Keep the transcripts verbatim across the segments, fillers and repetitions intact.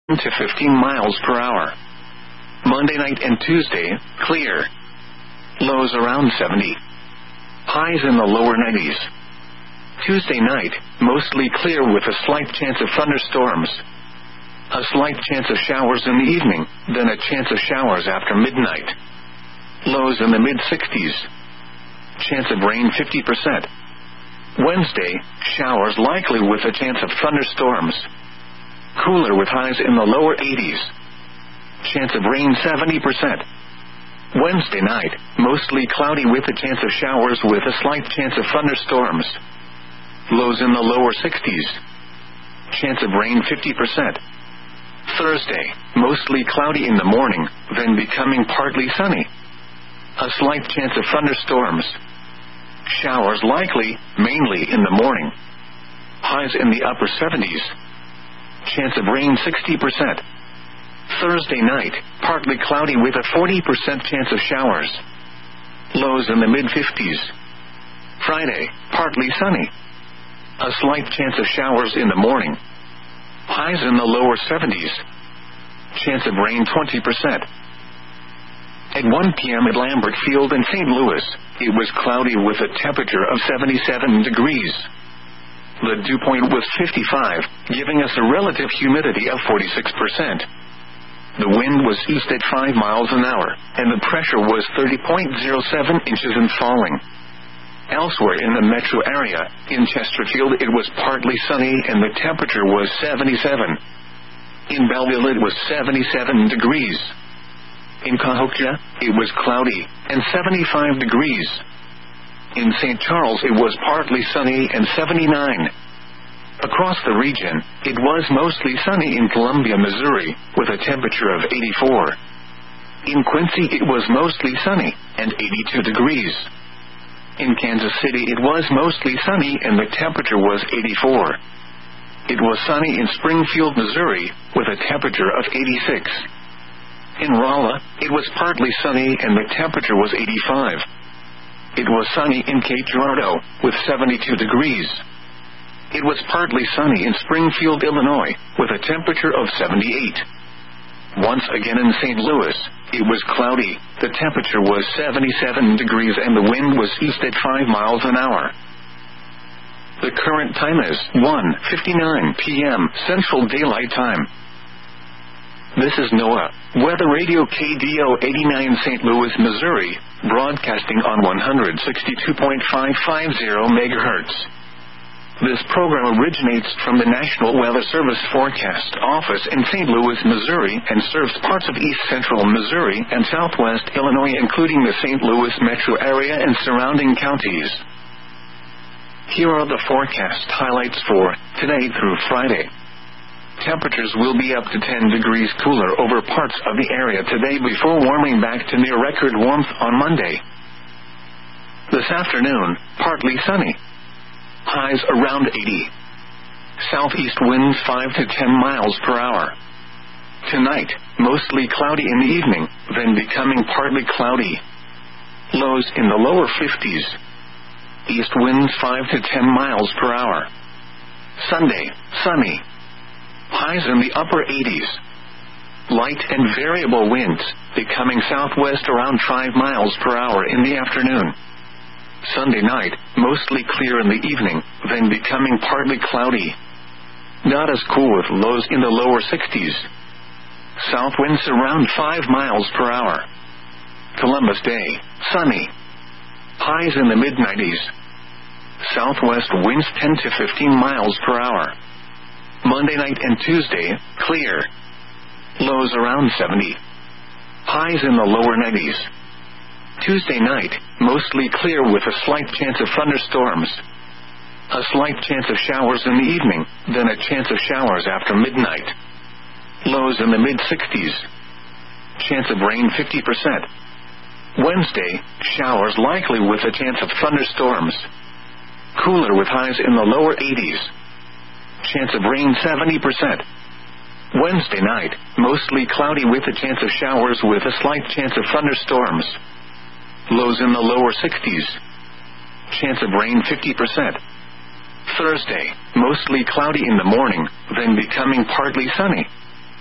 to fifteen miles per hour. Monday night and Tuesday, clear. Lows around seventy. Highs in the lower nineties. Tuesday night, mostly clear with a slight chance of thunderstorms. A slight chance of showers in the evening, then a chance of showers after midnight. Lows in the mid-sixties. Chance of rain fifty percent. Wednesday, showers likely with a chance of thunderstorms. Cooler with highs in the lower eighties. Chance of rain seventy percent. Wednesday night, mostly cloudy with a chance of showers with a slight chance of thunderstorms. Lows in the lower sixties. Chance of rain fifty percent. Thursday, mostly cloudy in the morning, then becoming partly sunny. A slight chance of thunderstorms. Showers likely, mainly in the morning. Highs in the upper seventies. Chance of rain sixty percent. Thursday night, partly cloudy with a forty percent chance of showers. Lows in the mid-fifties. Friday, partly sunny. A slight chance of showers in the morning. Highs in the lower seventies. Chance of rain twenty percent. At one p.m. at Lambert Field in Saint Louis, it was cloudy with a temperature of seventy-seven degrees. The dew point was fifty-five, giving us a relative humidity of forty-six percent. The wind was east at five miles an hour, and the pressure was thirty point zero seven inches and falling. Elsewhere in the metro area, in Chesterfield it was partly sunny and the temperature was seventy-seven. In Belleville it was seventy-seven degrees. In Cahokia, it was cloudy and seventy-five degrees. In Saint Charles it was partly sunny and seventy-nine. Across the region, it was mostly sunny in Columbia, Missouri, with a temperature of eighty-four. In Quincy it was mostly sunny and eighty-two degrees. In Kansas City it was mostly sunny and the temperature was eighty-four. It was sunny in Springfield, Missouri, with a temperature of eighty-six. In Rolla, it was partly sunny and the temperature was eighty-five. It was sunny in Cape Girardeau, with seventy-two degrees. It was partly sunny in Springfield, Illinois, with a temperature of seventy-eight. Once again in Saint Louis, it was cloudy, the temperature was seventy-seven degrees and the wind was east at five miles an hour. The current time is one fifty-nine p.m. Central Daylight Time. This is NOAA, Weather Radio K D O eighty-nine Saint Louis, Missouri, broadcasting on one sixty-two point five five zero megahertz. This program originates from the National Weather Service Forecast Office in Saint Louis, Missouri, and serves parts of east central Missouri and southwest Illinois, including the Saint Louis metro area and surrounding counties. Here are the forecast highlights for today through Friday. Temperatures will be up to ten degrees cooler over parts of the area today before warming back to near record warmth on Monday. This afternoon, partly sunny. Highs around eighty. Southeast winds five to ten miles per hour. Tonight, mostly cloudy in the evening, then becoming partly cloudy. Lows in the lower fifties. East winds five to ten miles per hour. Sunday, sunny. Highs in the upper eighties. Light and variable winds, becoming southwest around five miles per hour in the afternoon. Sunday night, mostly clear in the evening, then becoming partly cloudy. Not as cool with lows in the lower sixties. South winds around five miles per hour. Columbus Day, sunny. Highs in the mid-nineties. Southwest winds ten to fifteen miles per hour. Monday night and Tuesday, clear. Lows around seventy. Highs in the lower nineties. Tuesday night, mostly clear with a slight chance of thunderstorms. A slight chance of showers in the evening, then a chance of showers after midnight. Lows in the mid-sixties. Chance of rain fifty percent. Wednesday, showers likely with a chance of thunderstorms. Cooler with highs in the lower eighties. Chance of rain seventy percent. Wednesday night, mostly cloudy with a chance of showers with a slight chance of thunderstorms. Lows in the lower sixties. Chance of rain fifty percent. Thursday, mostly cloudy in the morning, then becoming partly sunny.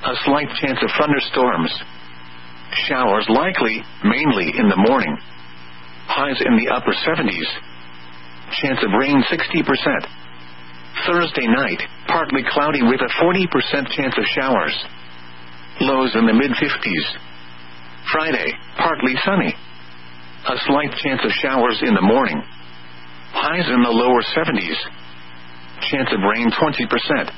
A slight chance of thunderstorms. Showers likely, mainly in the morning. Highs in the upper seventies. Chance of rain sixty percent. Thursday night, partly cloudy with a forty percent chance of showers. Lows in the mid-fifties. Friday, partly sunny. A slight chance of showers in the morning. Highs in the lower seventies. Chance of rain twenty percent.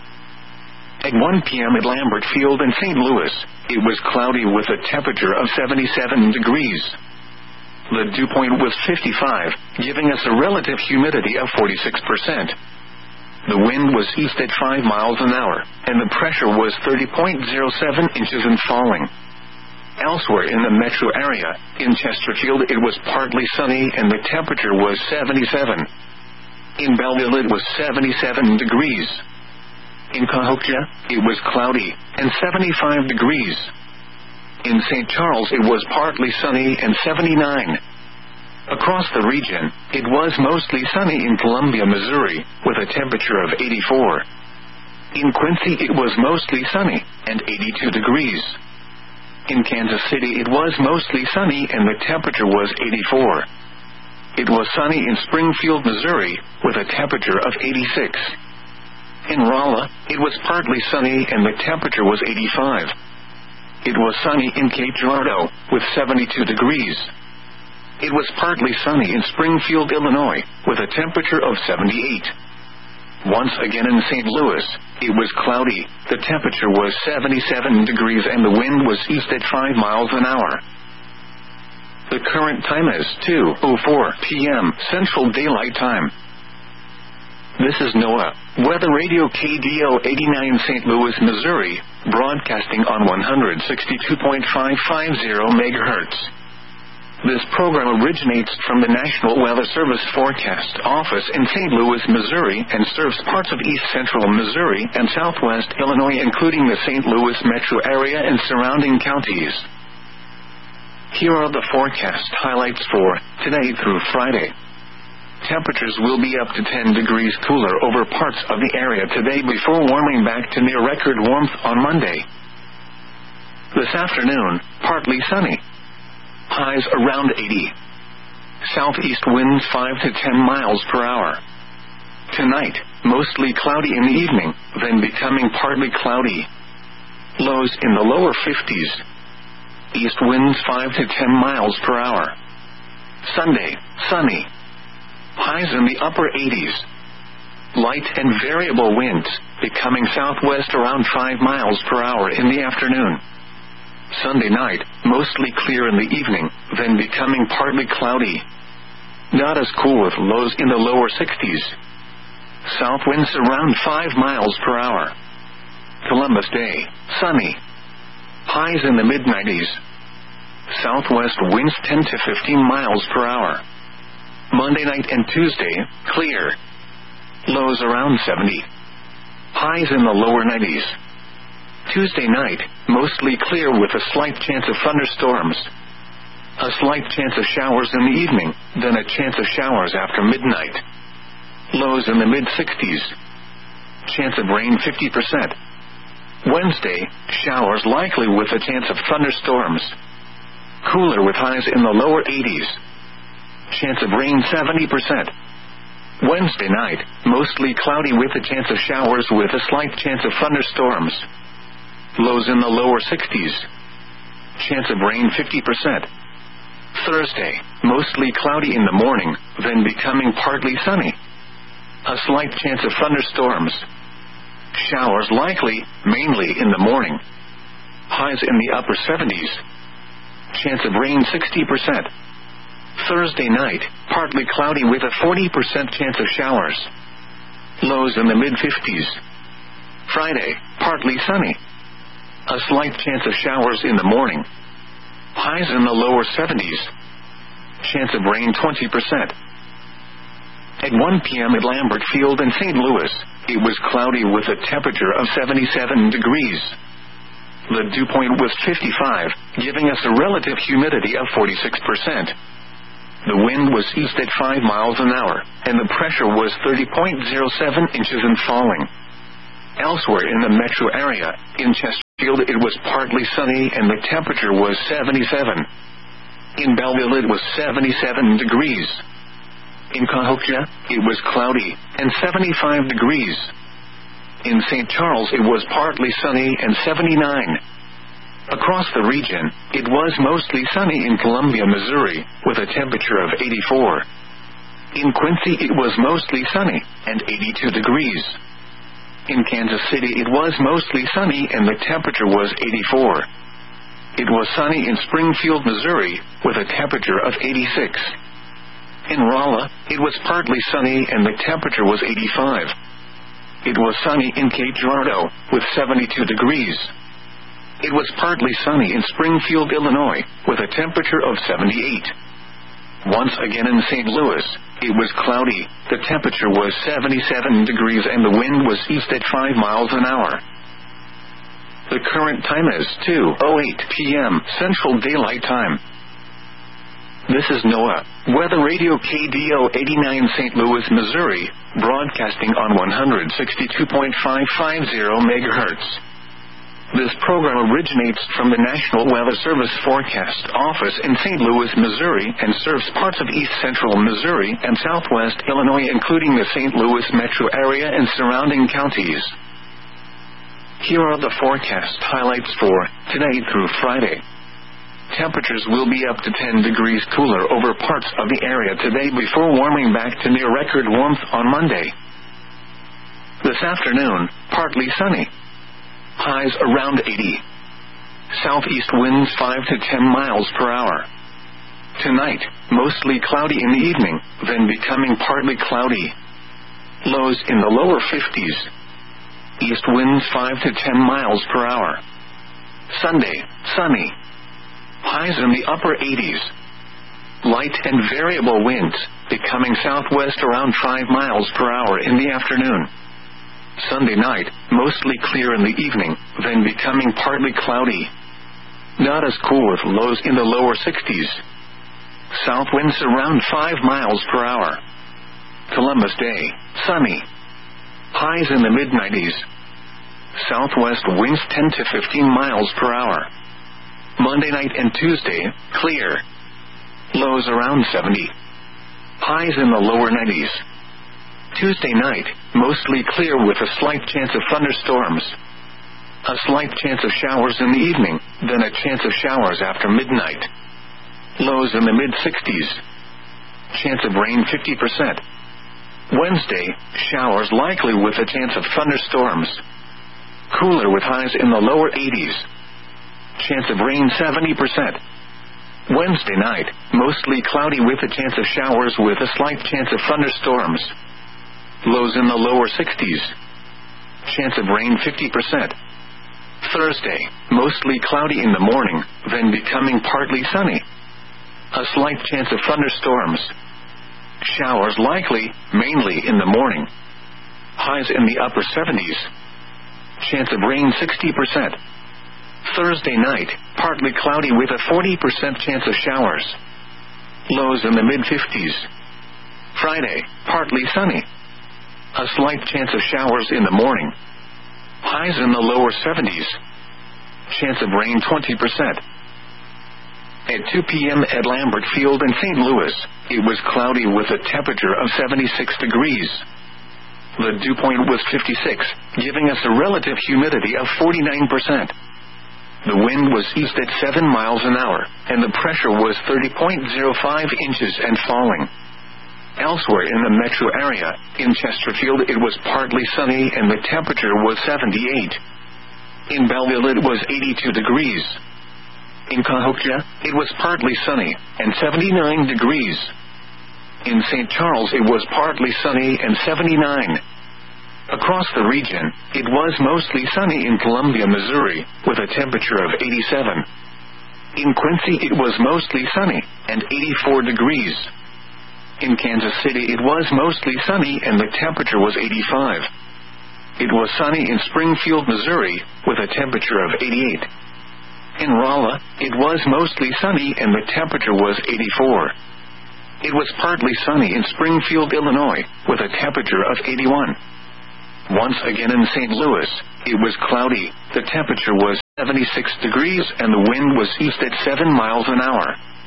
At one p.m. at Lambert Field in Saint Louis, it was cloudy with a temperature of seventy-seven degrees. The dew point was fifty-five, giving us a relative humidity of forty-six percent. The wind was east at five miles an hour, and the pressure was thirty point zero seven inches and falling. Elsewhere in the metro area, in Chesterfield it was partly sunny and the temperature was seventy-seven. In Belleville it was seventy-seven degrees. In Cahokia, it was cloudy and seventy-five degrees. In Saint Charles it was partly sunny and seventy-nine. Across the region, it was mostly sunny in Columbia, Missouri, with a temperature of eighty-four. In Quincy it was mostly sunny and eighty-two degrees. In Kansas City it was mostly sunny and the temperature was eighty-four. It was sunny in Springfield, Missouri, with a temperature of eighty-six. In Rolla, it was partly sunny and the temperature was eighty-five. It was sunny in Cape Girardeau, with seventy-two degrees. It was partly sunny in Springfield, Illinois, with a temperature of seventy-eight. Once again in Saint Louis, it was cloudy, the temperature was seventy-seven degrees and the wind was east at five miles an hour. The current time is two oh four p.m. Central Daylight Time. This is NOAA, Weather Radio K D O eighty-nine Saint Louis, Missouri, broadcasting on one sixty-two point five five zero megahertz. This program originates from the National Weather Service Forecast Office in Saint Louis, Missouri, and serves parts of east central Missouri and southwest Illinois, including the Saint Louis metro area and surrounding counties. Here are the forecast highlights for today through Friday. Temperatures will be up to ten degrees cooler over parts of the area today before warming back to near record warmth on Monday. This afternoon, partly sunny. Highs around eighty. Southeast winds five to ten miles per hour. Tonight, mostly cloudy in the evening, then becoming partly cloudy. Lows in the lower fifties. East winds five to ten miles per hour. Sunday, sunny. Highs in the upper eighties. Light and variable winds, becoming southwest around five miles per hour in the afternoon. Sunday night, mostly clear in the evening, then becoming partly cloudy. Not as cool with lows in the lower sixties. South winds around five miles per hour. Columbus Day, sunny. Highs in the mid nineties. Southwest winds ten to fifteen miles per hour. Monday night and Tuesday, clear. Lows around seventy. Highs in the lower nineties. Tuesday night, mostly clear with a slight chance of thunderstorms. A slight chance of showers in the evening, then a chance of showers after midnight. Lows in the mid-sixties. Chance of rain fifty percent. Wednesday, showers likely with a chance of thunderstorms. Cooler with highs in the lower eighties. Chance of rain seventy percent. Wednesday night, mostly cloudy with a chance of showers with a slight chance of thunderstorms. Lows in the lower sixties. Chance of rain fifty percent. Thursday, mostly cloudy in the morning, then becoming partly sunny. A slight chance of thunderstorms. Showers likely, mainly in the morning. Highs in the upper seventies. Chance of rain sixty percent. Thursday night, partly cloudy with a forty percent chance of showers. Lows in the mid-fifties. Friday, partly sunny. A slight chance of showers in the morning. Highs in the lower seventies. Chance of rain twenty percent. At one p.m. at Lambert Field in Saint Louis, it was cloudy with a temperature of seventy-seven degrees. The dew point was fifty-five, giving us a relative humidity of forty-six percent. The wind was east at five miles an hour, and the pressure was thirty point zero seven inches and falling. Elsewhere in the metro area, in Chester, Chesterfield, it was partly sunny and the temperature was seventy-seven. In Belleville, it was seventy-seven degrees. In Cahokia, it was cloudy and seventy-five degrees. In Saint Charles, it was partly sunny and seventy-nine. Across the region, it was mostly sunny in Columbia, Missouri, with a temperature of eighty-four. In Quincy, it was mostly sunny and eighty-two degrees. In Kansas City, it was mostly sunny and the temperature was eighty-four. It was sunny in Springfield, Missouri, with a temperature of eighty-six. In Rolla, it was partly sunny and the temperature was eighty-five. It was sunny in Cape Girardeau, with seventy-two degrees. It was partly sunny in Springfield, Illinois, with a temperature of seventy-eight. Once again in Saint Louis, it was cloudy, the temperature was seventy-seven degrees and the wind was east at five miles an hour. The current time is two oh eight p.m. Central Daylight Time. This is NOAA Weather Radio K D O eighty-nine Saint Louis, Missouri, broadcasting on one sixty-two point five five zero megahertz. This program originates from the National Weather Service Forecast Office in Saint Louis, Missouri, and serves parts of east central Missouri and southwest Illinois, including the Saint Louis metro area and surrounding counties. Here are the forecast highlights for today through Friday. Temperatures will be up to ten degrees cooler over parts of the area today before warming back to near record warmth on Monday. This afternoon, partly sunny. Highs around eighty. Southeast winds five to ten miles per hour. Tonight, mostly cloudy in the evening, then becoming partly cloudy. Lows in the lower fifties. East winds five to ten miles per hour. Sunday, sunny. Highs in the upper eighties. Light and variable winds, becoming southwest around five miles per hour in the afternoon. Sunday night, mostly clear in the evening, then becoming partly cloudy. Not as cool with lows in the lower sixties. South winds around five miles per hour. Columbus Day, sunny. Highs in the mid nineties. Southwest winds ten to fifteen miles per hour. Monday night and Tuesday, clear. Lows around seventy. Highs in the lower nineties. Tuesday night, mostly clear with a slight chance of thunderstorms. A slight chance of showers in the evening, then a chance of showers after midnight. Lows in the mid sixties. Chance of rain fifty percent. Wednesday, showers likely with a chance of thunderstorms. Cooler with highs in the lower eighties. Chance of rain seventy percent. Wednesday night, mostly cloudy with a chance of showers with a slight chance of thunderstorms. Lows in the lower sixties. Chance of rain fifty percent. Thursday, mostly cloudy in the morning, then becoming partly sunny. A slight chance of thunderstorms. Showers likely, mainly in the morning. Highs in the upper seventies. Chance of rain sixty percent. Thursday night, partly cloudy with a forty percent chance of showers. Lows in the mid fifties. Friday, partly sunny. A slight chance of showers in the morning. Highs in the lower seventies. Chance of rain twenty percent. At two p.m. at Lambert Field in Saint Louis, it was cloudy with a temperature of seventy-six degrees. The dew point was fifty-six, giving us a relative humidity of forty-nine percent. The wind was east at seven miles an hour, and the pressure was thirty point zero five inches and falling. Elsewhere in the metro area, in Chesterfield, it was partly sunny and the temperature was seventy-eight. In Belleville, it was eighty-two degrees. In Cahokia, it was partly sunny and seventy-nine degrees. In Saint Charles, it was partly sunny and seventy-nine. Across the region, it was mostly sunny in Columbia, Missouri, with a temperature of eighty-seven. In Quincy, it was mostly sunny and eighty-four degrees. In Kansas City, it was mostly sunny and the temperature was eighty-five. It was sunny in Springfield, Missouri, with a temperature of eighty-eight. In Rolla, it was mostly sunny and the temperature was eighty-four. It was partly sunny in Springfield, Illinois, with a temperature of eighty-one. Once again in Saint Louis, it was cloudy, the temperature was seventy-six degrees and the wind was east at seven miles an hour.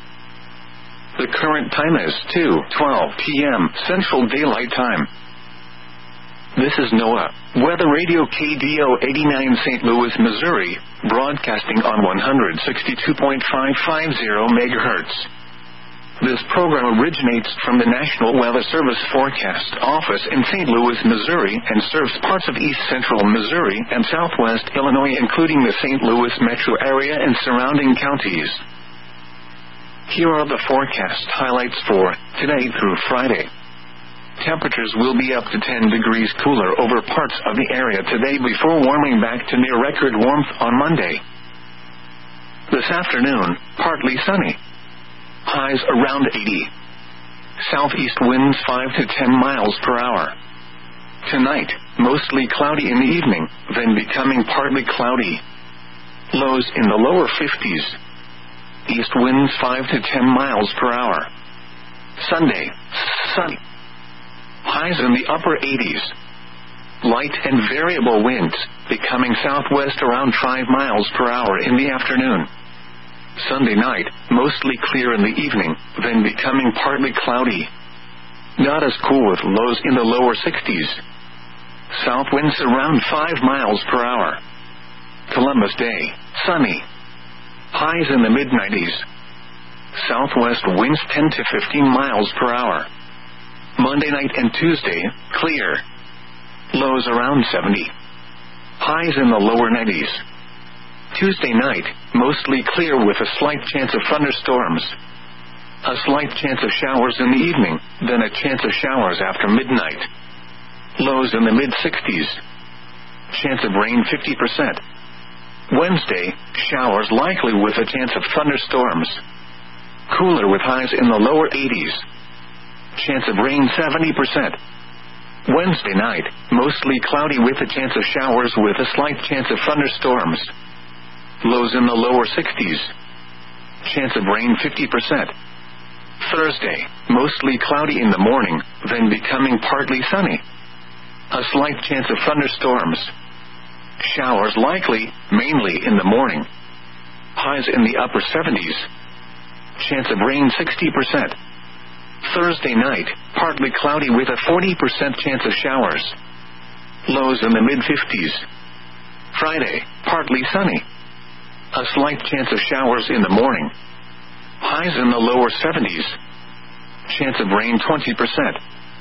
The current time is two twelve p.m. Central Daylight Time. This is NOAA Weather Radio K D O eighty-nine Saint Louis, Missouri, broadcasting on one sixty-two point five five zero megahertz. This program originates from the National Weather Service Forecast Office in Saint Louis, Missouri, and serves parts of east central Missouri and southwest Illinois, including the Saint Louis metro area and surrounding counties. Here are the forecast highlights for today through Friday. Temperatures will be up to ten degrees cooler over parts of the area today before warming back to near record warmth on Monday. This afternoon, partly sunny. Highs around eighty. Southeast winds five to ten miles per hour. Tonight, mostly cloudy in the evening, then becoming partly cloudy. Lows in the lower fifties. East winds five to ten miles per hour. Sunday, sunny. Highs in the upper eighties. Light and variable winds, becoming southwest around five miles per hour in the afternoon. Sunday night, mostly clear in the evening, then becoming partly cloudy. Not as cool with lows in the lower sixties. South winds around five miles per hour. Columbus Day, sunny. Highs in the mid nineties. Southwest winds ten to fifteen miles per hour. Monday night and Tuesday, clear. Lows around seventy. Highs in the lower nineties. Tuesday night, mostly clear with a slight chance of thunderstorms. A slight chance of showers in the evening, then a chance of showers after midnight. Lows in the mid sixties. Chance of rain fifty percent. Wednesday, showers likely with a chance of thunderstorms. Cooler with highs in the lower eighties. Chance of rain seventy percent. Wednesday night, mostly cloudy with a chance of showers with a slight chance of thunderstorms. Lows in the lower sixties. Chance of rain fifty percent. Thursday, mostly cloudy in the morning, then becoming partly sunny. A slight chance of thunderstorms. Showers likely, mainly in the morning. Highs in the upper seventies. Chance of rain sixty percent. Thursday night, partly cloudy with a forty percent chance of showers. Lows in the mid fifties. Friday, partly sunny. A slight chance of showers in the morning. Highs in the lower seventies. Chance of rain twenty percent.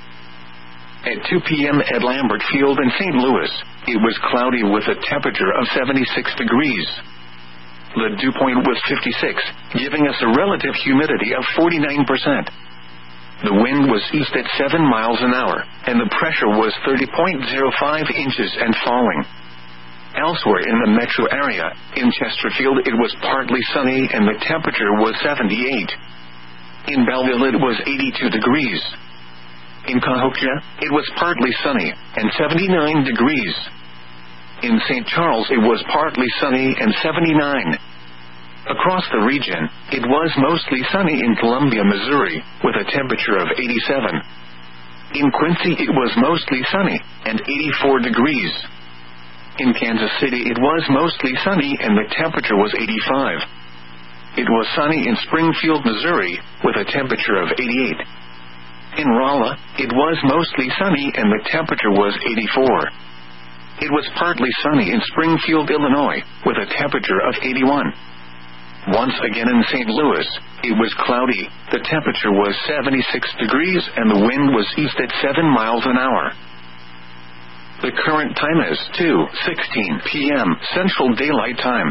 At two p.m. at Lambert Field in Saint Louis, it was cloudy with a temperature of seventy-six degrees. The dew point was fifty-six, giving us a relative humidity of forty-nine percent. The wind was east at seven miles an hour, and the pressure was thirty point zero five inches and falling. Elsewhere in the metro area, in Chesterfield it was partly sunny and the temperature was seventy-eight. In Belleville it was eighty-two degrees. In Cahokia, it was partly sunny and seventy-nine degrees. In Saint Charles it was partly sunny and seventy-nine. Across the region, it was mostly sunny in Columbia, Missouri, with a temperature of eighty-seven. In Quincy it was mostly sunny and eighty-four degrees. In Kansas City it was mostly sunny and the temperature was eighty-five. It was sunny in Springfield, Missouri, with a temperature of eighty-eight. In Rolla, it was mostly sunny and the temperature was eighty-four. It was partly sunny in Springfield, Illinois, with a temperature of eighty-one. Once again in Saint Louis, it was cloudy, the temperature was seventy-six degrees and the wind was east at seven miles an hour. The current time is two sixteen p.m. Central Daylight Time.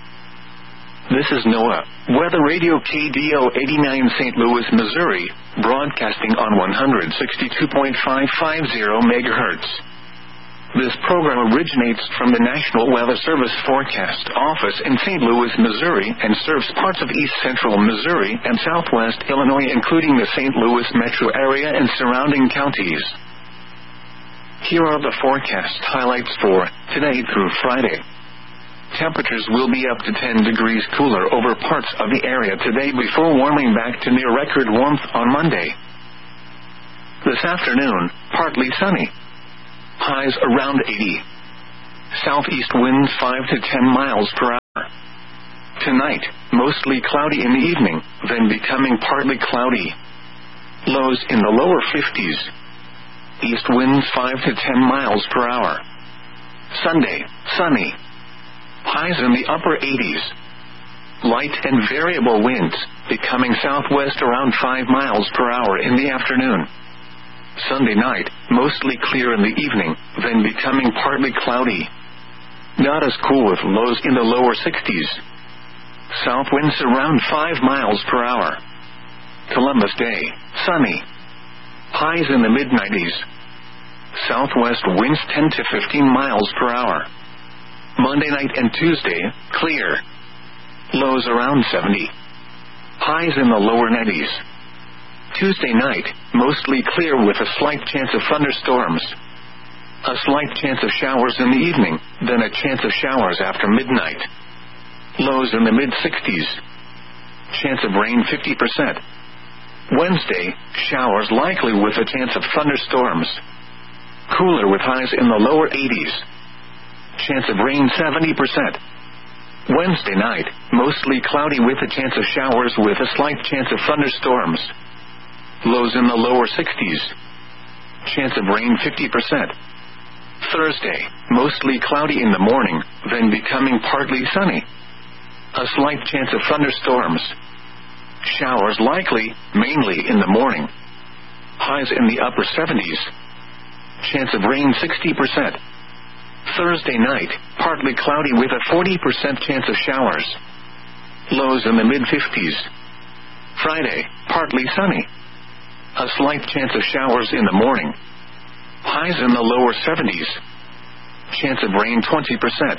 This is NOAA Weather Radio K D O eighty-nine Saint Louis, Missouri, broadcasting on one sixty-two point five five zero megahertz. This program originates from the National Weather Service Forecast Office in Saint Louis, Missouri, and serves parts of east central Missouri and southwest Illinois, including the Saint Louis metro area and surrounding counties. Here are the forecast highlights for today through Friday. Temperatures will be up to ten degrees cooler over parts of the area today before warming back to near record warmth on Monday. This afternoon, partly sunny. Highs around eighty. Southeast winds five to ten miles per hour. Tonight, mostly cloudy in the evening, then becoming partly cloudy. Lows in the lower fifties. East winds five to ten miles per hour. Sunday, sunny. Highs in the upper eighties. Light and variable winds, becoming southwest around five miles per hour in the afternoon. Sunday night, mostly clear in the evening, then becoming partly cloudy. Not as cool with lows in the lower sixties. South winds around five miles per hour. Columbus Day, sunny. Highs in the mid nineties. Southwest winds ten to fifteen miles per hour. Monday night and Tuesday, clear. Lows around seventy. Highs in the lower nineties. Tuesday night, mostly clear with a slight chance of thunderstorms. A slight chance of showers in the evening, then a chance of showers after midnight. Lows in the mid sixties. Chance of rain fifty percent. Wednesday, showers likely with a chance of thunderstorms. Cooler with highs in the lower eighties. Chance of rain seventy percent. Wednesday night, mostly cloudy with a chance of showers with a slight chance of thunderstorms. Lows in the lower sixties. Chance of rain fifty percent. Thursday, mostly cloudy in the morning, then becoming partly sunny. A slight chance of thunderstorms. Showers likely, mainly in the morning. Highs in the upper seventies. Chance of rain sixty percent. Thursday night, partly cloudy with a forty percent chance of showers. Lows in the mid fifties. Friday, partly sunny. A slight chance of showers in the morning. Highs in the lower seventies. Chance of rain twenty percent.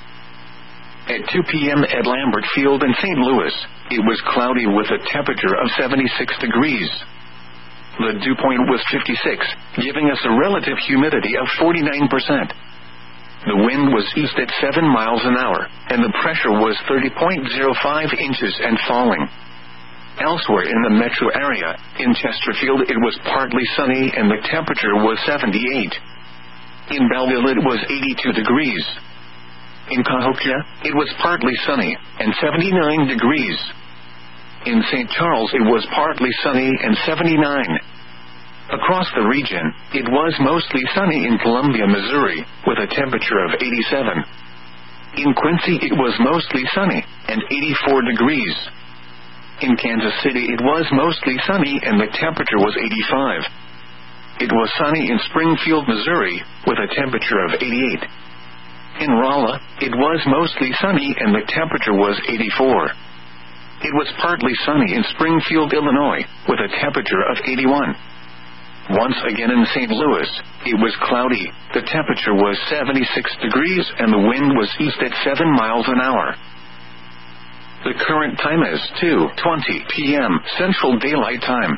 At two p.m. at Lambert Field in Saint Louis, it was cloudy with a temperature of seventy-six degrees. The dew point was fifty-six, giving us a relative humidity of forty-nine percent. The wind was east at seven miles an hour, and the pressure was thirty point zero five inches and falling. Elsewhere in the metro area, in Chesterfield it was partly sunny and the temperature was seventy-eight. In Belleville it was eighty-two degrees. In Cahokia, it was partly sunny, and seventy-nine degrees. In Saint Charles it was partly sunny and seventy-nine. Across the region, it was mostly sunny in Columbia, Missouri, with a temperature of eighty-seven. In Quincy it was mostly sunny, and eighty-four degrees. In Kansas City it was mostly sunny and the temperature was eighty-five. It was sunny in Springfield, Missouri, with a temperature of eighty-eight. In Rolla, it was mostly sunny and the temperature was eighty-four. It was partly sunny in Springfield, Illinois, with a temperature of eighty-one. Once again in Saint Louis, it was cloudy, the temperature was seventy-six degrees and the wind was east at seven miles an hour. The current time is two twenty p.m. Central Daylight Time.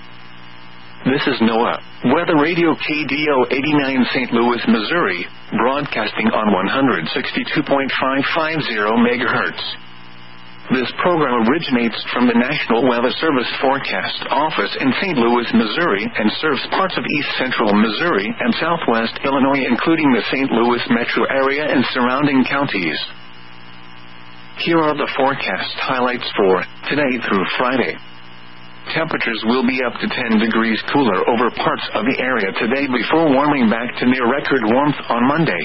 This is NOAA, Weather Radio K D O eighty-nine Saint Louis, Missouri, broadcasting on one sixty-two point five five zero megahertz. This program originates from the National Weather Service Forecast Office in Saint Louis, Missouri, and serves parts of east central Missouri and southwest Illinois, including the Saint Louis metro area and surrounding counties. Here are the forecast highlights for today through Friday. Temperatures will be up to ten degrees cooler over parts of the area today before warming back to near record warmth on Monday.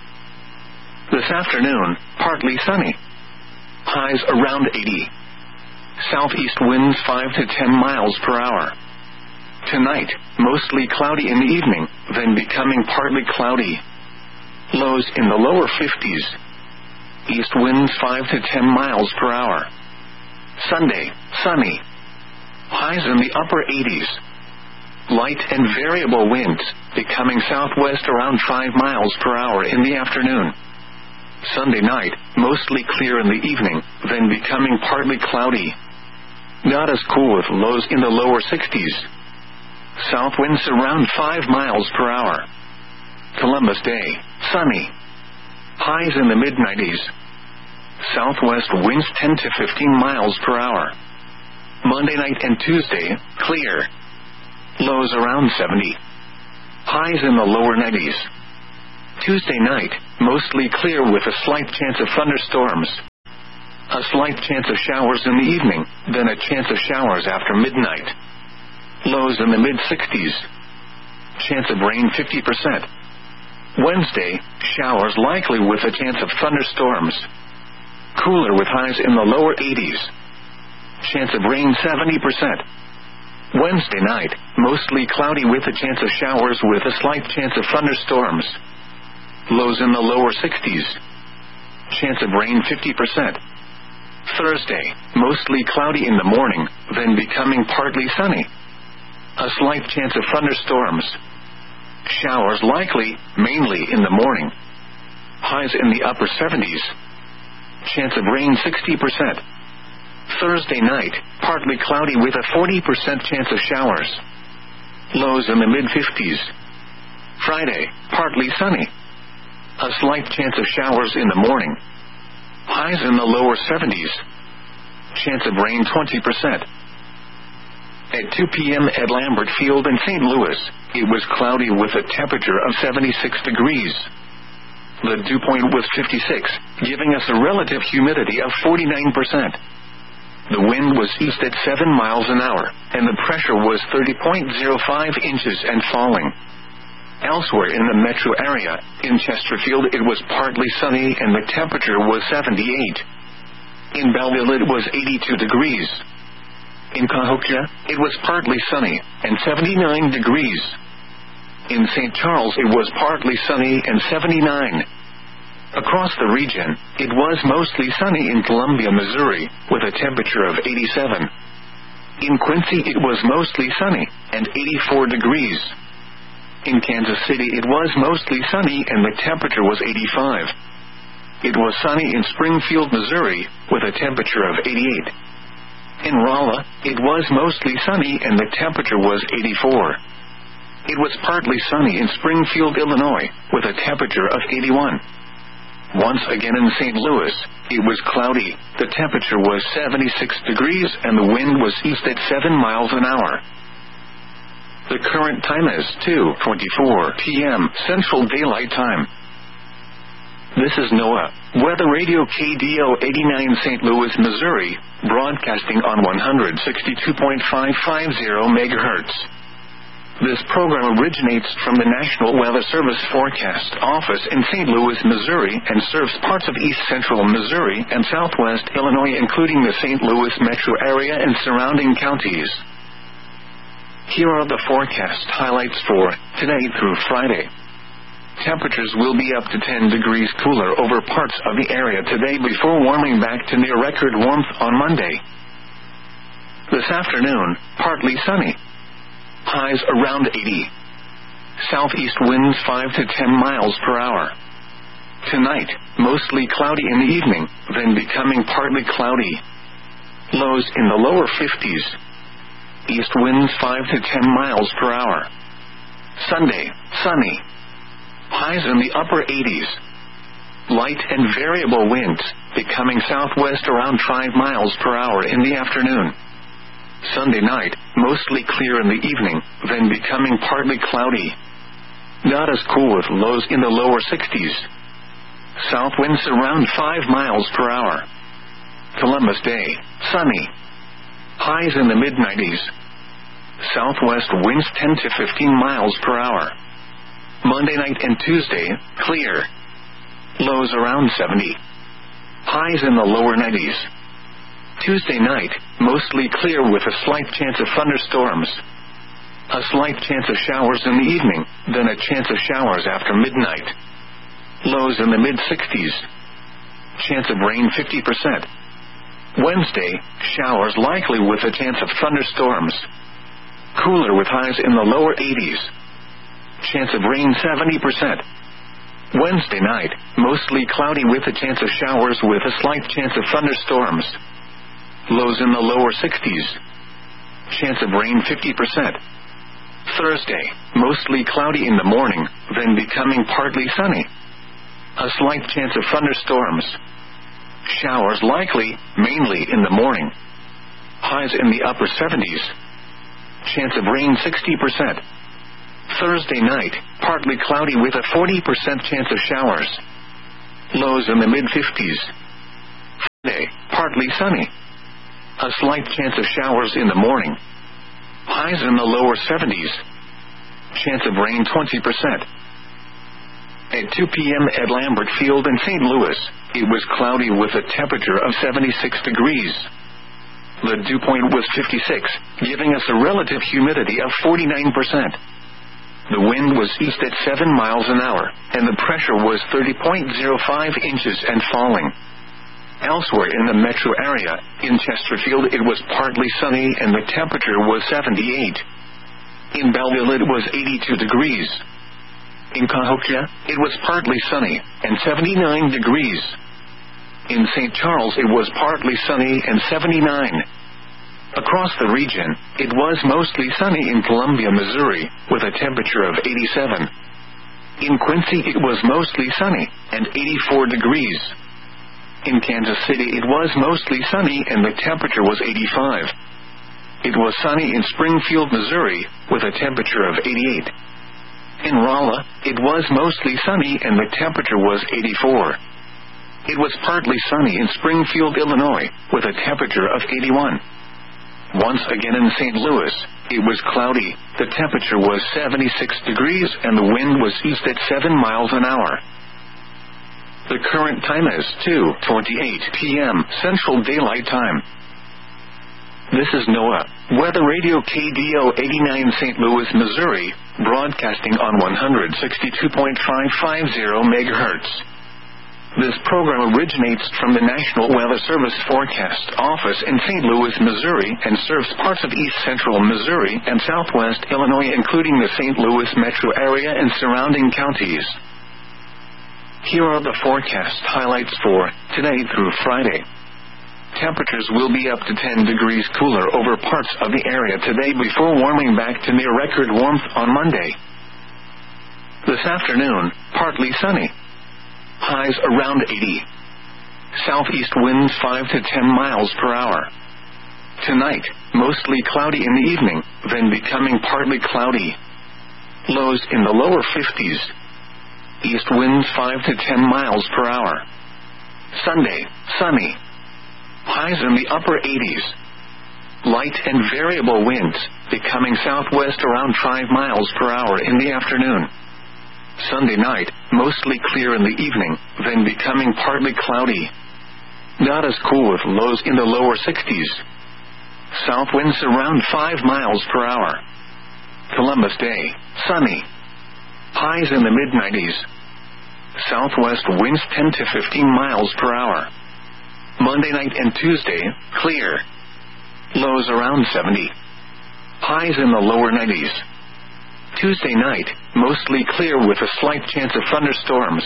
This afternoon, partly sunny. Highs around eighty. Southeast winds five to ten miles per hour. Tonight, mostly cloudy in the evening, then becoming partly cloudy. Lows in the lower fifties. East winds five to ten miles per hour. Sunday, sunny. Highs in the upper eighties. Light and variable winds, becoming southwest around five miles per hour in the afternoon. Sunday night, mostly clear in the evening, then becoming partly cloudy. Not as cool with lows in the lower sixties. South winds around five miles per hour. Columbus Day, sunny. Highs in the mid nineties. Southwest winds ten to fifteen miles per hour. Monday night and Tuesday, clear. Lows around seventy. Highs in the lower nineties. Tuesday night, mostly clear with a slight chance of thunderstorms. A slight chance of showers in the evening, then a chance of showers after midnight. Lows in the mid-sixties. Chance of rain fifty percent. Wednesday, showers likely with a chance of thunderstorms. Cooler with highs in the lower eighties. Chance of rain seventy percent. Wednesday night, mostly cloudy with a chance of showers with a slight chance of thunderstorms. Lows in the lower sixties. Chance of rain fifty percent. Thursday, mostly cloudy in the morning, then becoming partly sunny. A slight chance of thunderstorms. Showers likely, mainly in the morning. Highs in the upper seventies. Chance of rain sixty percent. Thursday night, partly cloudy with a forty percent chance of showers. Lows in the mid-fifties. Friday, partly sunny. A slight chance of showers in the morning. Highs in the lower seventies. Chance of rain twenty percent. At two p.m. at Lambert Field in Saint Louis, it was cloudy with a temperature of seventy-six degrees. The dew point was fifty-six, giving us a relative humidity of forty-nine percent. The wind was east at seven miles an hour, and the pressure was thirty point zero five inches and falling. Elsewhere in the metro area, in Chesterfield it was partly sunny and the temperature was seventy-eight. In Belleville it was eighty-two degrees. In Cahokia, it was partly sunny, and seventy-nine degrees. In Saint Charles it was partly sunny and seventy-nine. Across the region, it was mostly sunny in Columbia, Missouri, with a temperature of eighty-seven. In Quincy it was mostly sunny, and eighty-four degrees. In Kansas City it was mostly sunny and the temperature was eighty-five. It was sunny in Springfield, Missouri, with a temperature of eighty-eight. In Rolla, it was mostly sunny and the temperature was eighty-four. It was partly sunny in Springfield, Illinois, with a temperature of eighty-one. Once again in Saint Louis, it was cloudy, the temperature was seventy-six degrees and the wind was east at seven miles an hour. The current time is two twenty-four p.m. Central Daylight Time. This is NOAA, Weather Radio K D O eighty-nine Saint Louis, Missouri, broadcasting on one sixty-two point five five zero megahertz. This program originates from the National Weather Service Forecast Office in Saint Louis, Missouri, and serves parts of east central Missouri and southwest Illinois, including the Saint Louis metro area and surrounding counties. Here are the forecast highlights for today through Friday. Temperatures will be up to ten degrees cooler over parts of the area today before warming back to near record warmth on Monday. This afternoon, partly sunny. Highs around eighty. Southeast winds five to ten miles per hour. Tonight, mostly cloudy in the evening, then becoming partly cloudy. Lows in the lower fifties. East winds five to ten miles per hour. Sunday, sunny. Highs in the upper eighties. Light and variable winds, becoming southwest around five miles per hour in the afternoon. Sunday night, mostly clear in the evening, then becoming partly cloudy. Not as cool with lows in the lower sixties. South winds around five miles per hour. Columbus Day, sunny. Highs in the mid-nineties. Southwest winds ten to fifteen miles per hour. Monday night and Tuesday, clear. Lows around seventy. Highs in the lower nineties. Tuesday night, mostly clear with a slight chance of thunderstorms. A slight chance of showers in the evening, then a chance of showers after midnight. Lows in the mid-sixties. Chance of rain fifty percent. Wednesday, showers likely with a chance of thunderstorms. Cooler with highs in the lower eighties. Chance of rain seventy percent. Wednesday night, mostly cloudy with a chance of showers with a slight chance of thunderstorms. Lows in the lower sixties. Chance of rain fifty percent. Thursday, mostly cloudy in the morning, then becoming partly sunny. A slight chance of thunderstorms. Showers likely, mainly in the morning. Highs in the upper seventies. Chance of rain sixty percent. Thursday night, partly cloudy with a forty percent chance of showers. Lows in the mid-fifties. Friday, partly partly sunny. A slight chance of showers in the morning. Highs in the lower seventies. Chance of rain twenty percent. At two p.m. at Lambert Field in Saint Louis, it was cloudy with a temperature of seventy-six degrees. The dew point was fifty-six, giving us a relative humidity of forty-nine percent. The wind was east at seven miles an hour, and the pressure was thirty point zero five inches and falling. Elsewhere in the metro area, in Chesterfield it was partly sunny and the temperature was seventy-eight. In Belleville it was eighty-two degrees. In Cahokia, it was partly sunny and seventy-nine degrees. In Saint Charles it was partly sunny and seventy-nine. Across the region, it was mostly sunny in Columbia, Missouri, with a temperature of eighty-seven. In Quincy it was mostly sunny and eighty-four degrees. In Kansas City it was mostly sunny and the temperature was eighty-five. It was sunny in Springfield, Missouri, with a temperature of eighty-eight. In Rolla, it was mostly sunny and the temperature was eighty-four. It was partly sunny in Springfield, Illinois, with a temperature of eighty-one. Once again in Saint Louis, it was cloudy, the temperature was seventy-six degrees and the wind was east at seven miles an hour. The current time is two twenty-eight p.m. Central Daylight Time. This is NOAA Weather Radio K D O eighty-nine Saint Louis, Missouri, broadcasting on one sixty-two point five five zero megahertz. This program originates from the National Weather Service Forecast Office in Saint Louis, Missouri, and serves parts of east central Missouri and southwest Illinois, including the Saint Louis metro area and surrounding counties. Here are the forecast highlights for today through Friday. Temperatures will be up to ten degrees cooler over parts of the area today before warming back to near record warmth on Monday. This afternoon, partly sunny. Highs around eighty. Southeast winds five to ten miles per hour. Tonight, mostly cloudy in the evening, then becoming partly cloudy. Lows in the lower fifties. East winds five to ten miles per hour. Sunday, sunny. Highs in the upper eighties. Light and variable winds, becoming southwest around five miles per hour in the afternoon. Sunday night, mostly clear in the evening, then becoming partly cloudy. Not as cool with lows in the lower sixties. South winds around five miles per hour. Columbus Day, sunny. Highs in the mid nineties. Southwest winds ten to fifteen miles per hour. Monday night and Tuesday, clear. Lows around seventy. Highs in the lower nineties. Tuesday night, mostly clear with a slight chance of thunderstorms.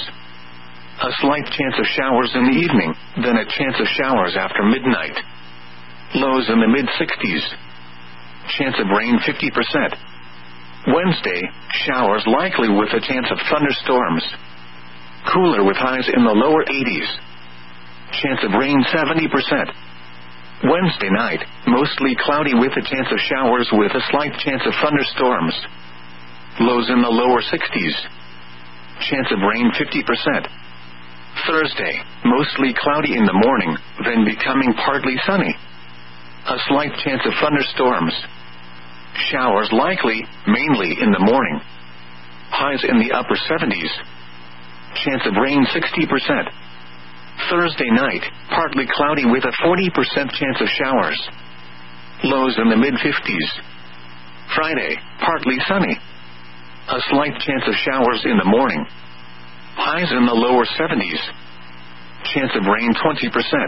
A slight chance of showers in the evening, then a chance of showers after midnight. Lows in the mid sixties. Chance of rain fifty percent. Wednesday, showers likely with a chance of thunderstorms. Cooler with highs in the lower eighties. Chance of rain seventy percent. Wednesday night, mostly cloudy with a chance of showers with a slight chance of thunderstorms. Lows in the lower sixties. Chance of rain fifty percent. Thursday, mostly cloudy in the morning, then becoming partly sunny. A slight chance of thunderstorms. Showers likely, mainly in the morning. Highs in the upper seventies. Chance of rain sixty percent. Thursday night, partly cloudy with a forty percent chance of showers. Lows in the mid fifties. Friday, partly sunny. A slight chance of showers in the morning. Highs in the lower seventies. Chance of rain twenty percent.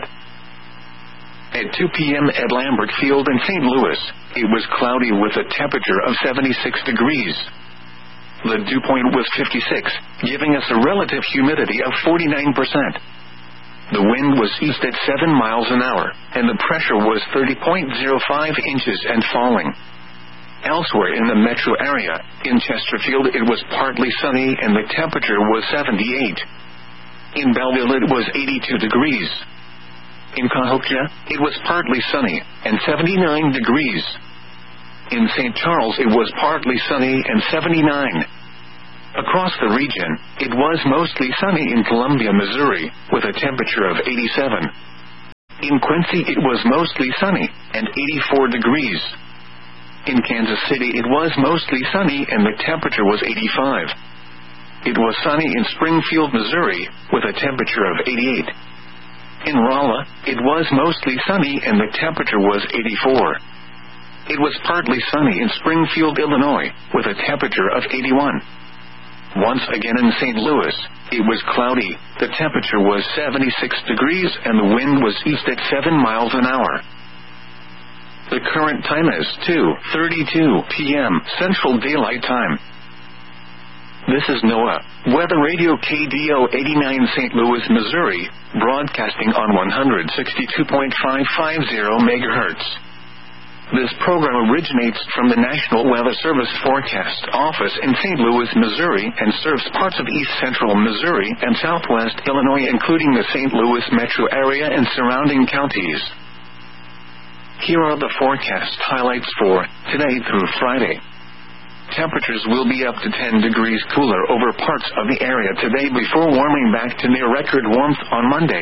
At two p.m. at Lambert Field in Saint Louis, it was cloudy with a temperature of seventy-six degrees. The dew point was fifty-six, giving us a relative humidity of forty-nine percent. The wind was east at seven miles an hour, and the pressure was thirty point zero five inches and falling. Elsewhere in the metro area, in Chesterfield it was partly sunny and the temperature was seventy-eight. In Belleville it was eighty-two degrees. In Cahokia, it was partly sunny and seventy-nine degrees. In Saint Charles it was partly sunny and seventy-nine. Across the region, it was mostly sunny in Columbia, Missouri, with a temperature of eighty-seven. In Quincy, it was mostly sunny and eighty-four degrees. In Kansas City, it was mostly sunny and the temperature was eighty-five. It was sunny in Springfield, Missouri, with a temperature of eighty-eight. In Rolla, it was mostly sunny and the temperature was eighty-four. It was partly sunny in Springfield, Illinois, with a temperature of eighty-one. Once again in Saint Louis, it was cloudy, the temperature was seventy-six degrees and the wind was east at seven miles an hour. The current time is two thirty-two p.m. Central Daylight Time. This is NOAA Weather Radio K D O eighty-nine Saint Louis, Missouri, broadcasting on one sixty-two point five five zero megahertz. This program originates from the National Weather Service Forecast Office in Saint Louis, Missouri, and serves parts of east central Missouri and southwest Illinois, including the Saint Louis metro area and surrounding counties. Here are the forecast highlights for today through Friday. Temperatures will be up to ten degrees cooler over parts of the area today before warming back to near record warmth on Monday.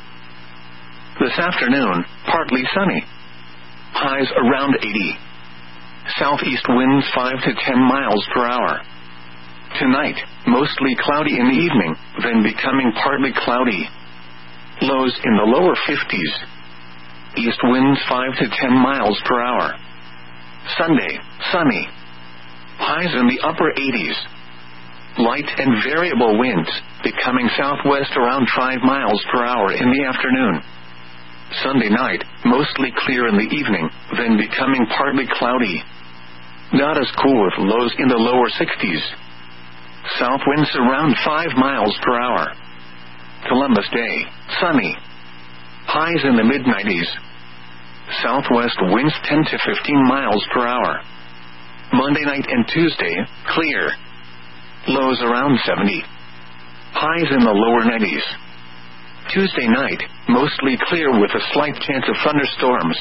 This afternoon, partly sunny. Highs around eighty. Southeast winds five to ten miles per hour. Tonight, mostly cloudy in the evening, then becoming partly cloudy. Lows in the lower fifties. East winds five to ten miles per hour. Sunday, sunny. Highs in the upper eighties. Light and variable winds, becoming southwest around five miles per hour in the afternoon. Sunday night, mostly clear in the evening, then becoming partly cloudy. Not as cool with lows in the lower sixties. South winds around five miles per hour. Columbus Day, sunny. Highs in the mid nineties. Southwest winds ten to fifteen miles per hour. Monday night and Tuesday, clear. Lows around seventy. Highs in the lower nineties. Tuesday night, mostly clear with a slight chance of thunderstorms.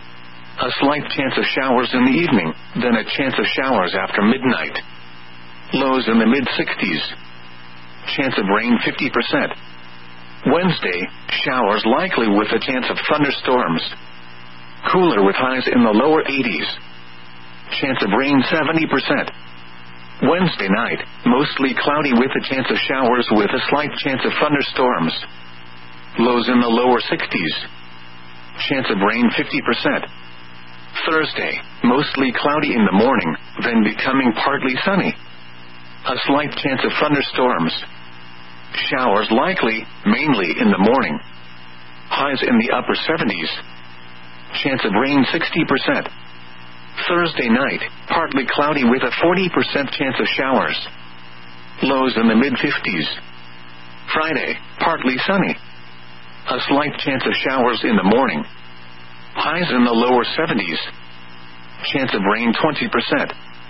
A slight chance of showers in the evening, then a chance of showers after midnight. Lows in the mid sixties. Chance of rain fifty percent. Wednesday, showers likely with a chance of thunderstorms. Cooler with highs in the lower eighties. Chance of rain seventy percent. Wednesday night, mostly cloudy with a chance of showers with a slight chance of thunderstorms. Lows in the lower sixties. Chance of rain fifty percent. Thursday, mostly cloudy in the morning, then becoming partly sunny. A slight chance of thunderstorms. Showers likely, mainly in the morning. Highs in the upper seventies. Chance of rain sixty percent. Thursday night, partly cloudy with a forty percent chance of showers. Lows in the mid fifties. Friday, partly sunny. A slight chance of showers in the morning. Highs in the lower seventies. Chance of rain twenty percent.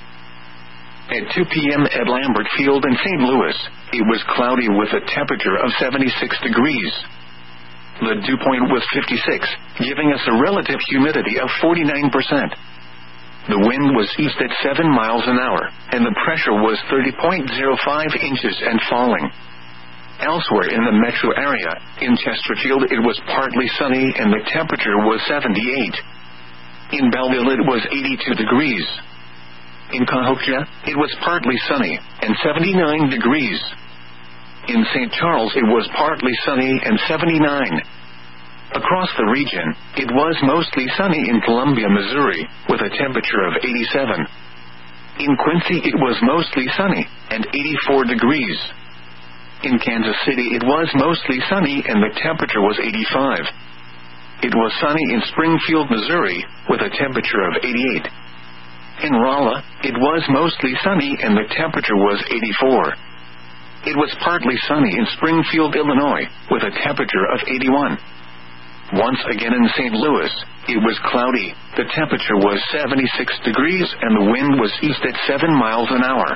At two p.m. at Lambert Field in Saint Louis, it was cloudy with a temperature of seventy-six degrees. The dew point was fifty-six, giving us a relative humidity of forty-nine percent. The wind was east at seven miles an hour, and the pressure was thirty point zero five inches and falling. Elsewhere in the metro area, in Chesterfield it was partly sunny and the temperature was seventy-eight. In Belleville it was eighty-two degrees. In Cahokia, it was partly sunny and seventy-nine degrees. In Saint Charles it was partly sunny and seventy-nine. Across the region, it was mostly sunny in Columbia, Missouri, with a temperature of eighty-seven. In Quincy it was mostly sunny and eighty-four degrees. In Kansas City it was mostly sunny and the temperature was eighty-five. It was sunny in Springfield, Missouri, with a temperature of eighty-eight. In Rolla, it was mostly sunny and the temperature was eighty-four. It was partly sunny in Springfield, Illinois, with a temperature of eighty-one. Once again in Saint Louis, it was cloudy, the temperature was seventy-six degrees and the wind was east at seven miles an hour.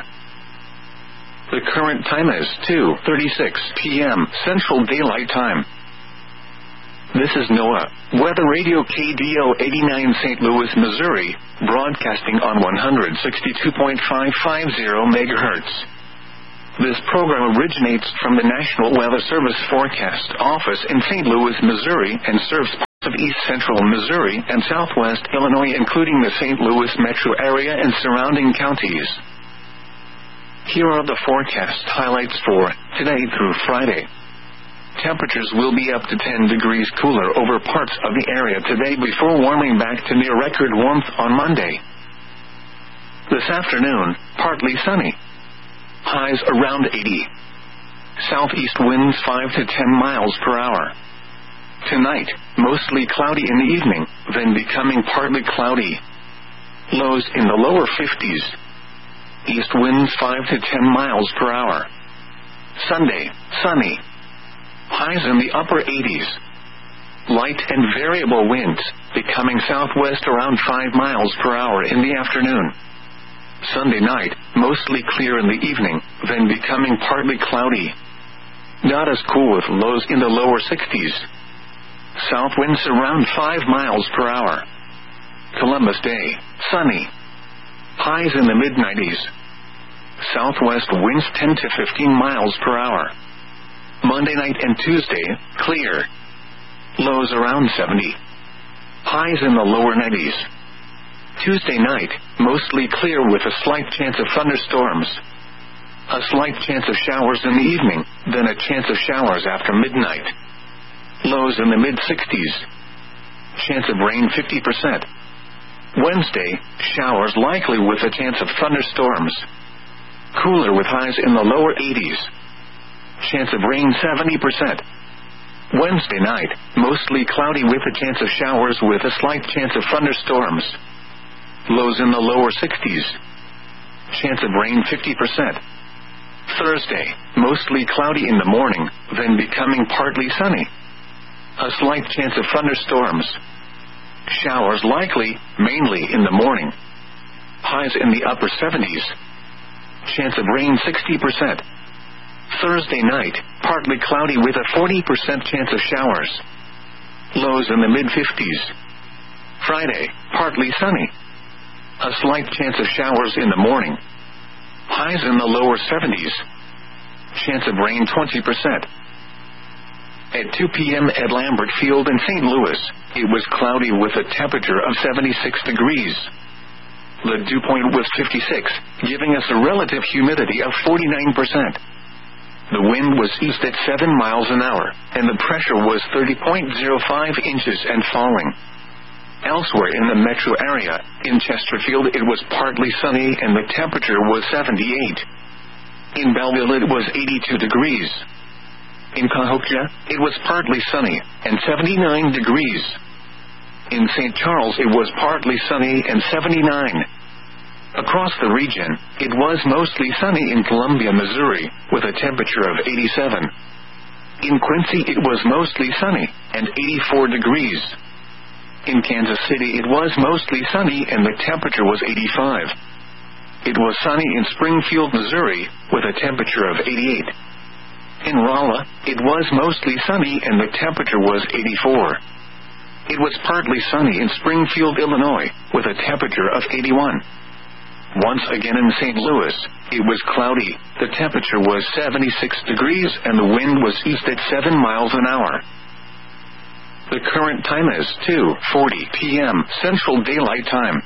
The current time is two thirty-six p.m. Central Daylight Time. This is NOAA Weather Radio K D O eighty-nine Saint Louis, Missouri, broadcasting on one sixty-two point five five zero megahertz. This program originates from the National Weather Service Forecast Office in Saint Louis, Missouri, and serves of east central Missouri and southwest Illinois, including the Saint Louis metro area and surrounding counties. Here are the forecast highlights for today through Friday. Temperatures will be up to ten degrees cooler over parts of the area today before warming back to near record warmth on Monday. This afternoon, partly sunny. Highs around eighty. Southeast winds five to ten miles per hour. Tonight, mostly cloudy in the evening, then becoming partly cloudy. Lows in the lower fifties. East winds five to ten miles per hour. Sunday, sunny. Highs in the upper eighties. Light and variable winds, becoming southwest around five miles per hour in the afternoon. Sunday night, mostly clear in the evening, then becoming partly cloudy. Not as cool with lows in the lower sixties. South winds around five miles per hour. Columbus Day, sunny. Highs in the mid nineties. Southwest winds ten to fifteen miles per hour. Monday night and Tuesday, clear. Lows around seventy. Highs in the lower nineties. Tuesday night, mostly clear with a slight chance of thunderstorms. A slight chance of showers in the evening, then a chance of showers after midnight. Lows in the mid sixties. Chance of rain fifty percent. Wednesday, showers likely with a chance of thunderstorms. Cooler with highs in the lower eighties. Chance of rain seventy percent. Wednesday night, mostly cloudy with a chance of showers with a slight chance of thunderstorms. Lows in the lower sixties. Chance of rain fifty percent. Thursday, mostly cloudy in the morning, then becoming partly sunny. A slight chance of thunderstorms. Showers likely, mainly in the morning. Highs in the upper seventies. Chance of rain sixty percent. Thursday night, partly cloudy with a forty percent chance of showers. Lows in the mid fifties. Friday, partly sunny. A slight chance of showers in the morning. Highs in the lower seventies. Chance of rain twenty percent. At two p.m. at Lambert Field in Saint Louis, it was cloudy with a temperature of seventy-six degrees. The dew point was fifty-six, giving us a relative humidity of forty-nine percent. The wind was east at seven miles an hour, and the pressure was thirty point zero five inches and falling. Elsewhere in the metro area, in Chesterfield it was partly sunny and the temperature was seventy-eight. In Belleville it was eighty-two degrees. In Cahokia, it was partly sunny and seventy-nine degrees. In Saint Charles it was partly sunny and seventy-nine. Across the region, it was mostly sunny in Columbia, Missouri, with a temperature of eighty-seven. In Quincy it was mostly sunny and eighty-four degrees. In Kansas City it was mostly sunny and the temperature was eighty-five. It was sunny in Springfield, Missouri, with a temperature of eighty-eight. In Rolla, it was mostly sunny and the temperature was eighty-four. It was partly sunny in Springfield, Illinois, with a temperature of eighty-one. Once again in Saint Louis, it was cloudy, the temperature was seventy-six degrees and the wind was east at seven miles an hour. The current time is two forty p.m. Central Daylight Time.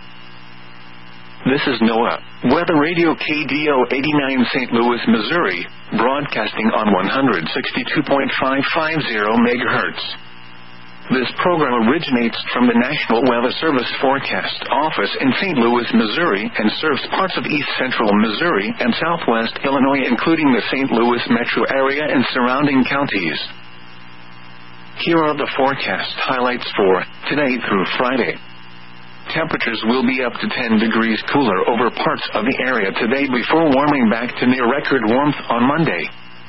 This is NOAA, Weather Radio K D O eighty-nine Saint Louis, Missouri, broadcasting on one sixty-two point five five zero megahertz. This program originates from the National Weather Service Forecast Office in Saint Louis, Missouri, and serves parts of east central Missouri and southwest Illinois, including the Saint Louis metro area and surrounding counties. Here are the forecast highlights for today through Friday. Temperatures will be up to ten degrees cooler over parts of the area today before warming back to near record warmth on Monday.